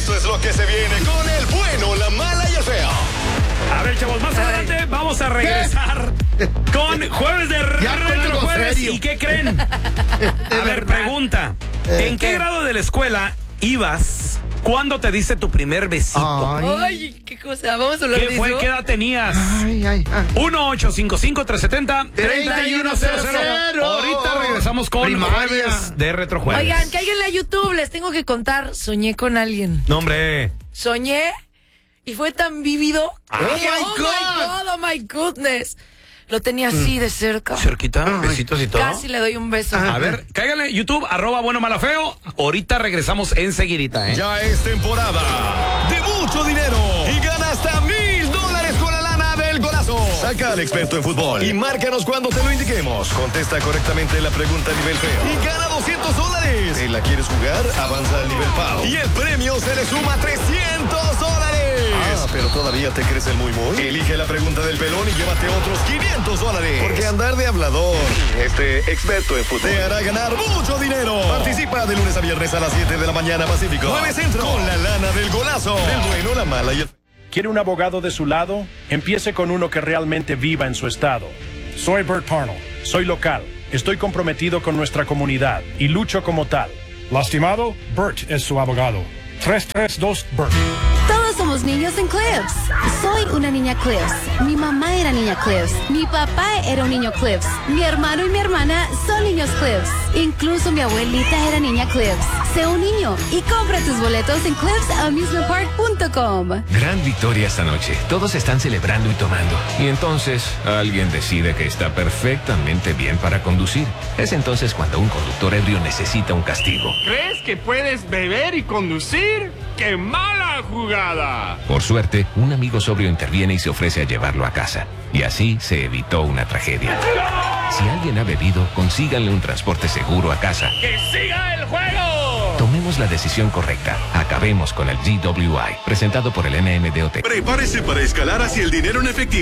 Esto es lo que se viene con el bueno, la mala y el feo. A ver, chavos, más adelante vamos a regresar con Jueves de Retrojueves. ¿Y qué creen? A ver, pregunta. ¿En qué grado de la escuela ibas cuando te diste tu primer besito? Ay, qué cosa. Vamos a hablar de ¿Qué eso. fue? ¿Qué edad tenías? 1-855-370-3100. Ahorita regresamos con Jueves de Retrojueves. Oigan, cáiganle a YouTube. Les tengo que contar. Soñé con alguien. No, hombre. Soñé y fue tan vívido. Ah. Oh my goodness. Lo tenía así de cerca. ¿Cerquita? ¿Besitos y todo? Casi le doy un beso. A ver, cáiganle YouTube, @buenomalafeo. Ahorita regresamos enseguidita, ¿eh? Ya es temporada de mucho dinero y gana hasta $1,000 con la lana del golazo. Saca al experto en fútbol y márcanos cuando te lo indiquemos. Contesta correctamente la pregunta a nivel feo y gana $200. ¿Te la quieres jugar? Avanza al nivel pavo y el premio se le suma $300. Pero todavía te crees el muy. Elige la pregunta del pelón y llévate otros $500. Porque andar de hablador, experto en fútbol, te hará ganar mucho dinero. Participa de lunes a viernes a las 7 de la mañana Pacífico. 9 Centro. Con la lana del golazo. Del bueno, la mala y el... ¿Quiere un abogado de su lado? Empiece con uno que realmente viva en su estado. Soy Bert Parnell. Soy local. Estoy comprometido con nuestra comunidad y lucho como tal. Lastimado, Bert es su abogado. 332 Bert. Todos somos niños en Cliffs. Soy una niña Cliffs. Mi mamá era niña Cliffs. Mi papá era un niño Cliffs. Mi hermano y mi hermana son niños Cliffs. Incluso mi abuelita era niña Cliffs. Sé un niño y compra tus boletos en cliffsamusementpark.com. Gran victoria esta noche. Todos están celebrando y tomando. Y entonces alguien decide que está perfectamente bien para conducir. Es entonces cuando un conductor ebrio necesita un castigo. ¿Crees que puedes beber y conducir? ¡Qué mala jugada! Por suerte, un amigo sobrio interviene y se ofrece a llevarlo a casa. Y así se evitó una tragedia. Si alguien ha bebido, consíganle un transporte seguro a casa. ¡Que siga el juego! Tomemos la decisión correcta. Acabemos con el GWI. Presentado por el NMDOT. Prepárese para escalar hacia el dinero en efectivo.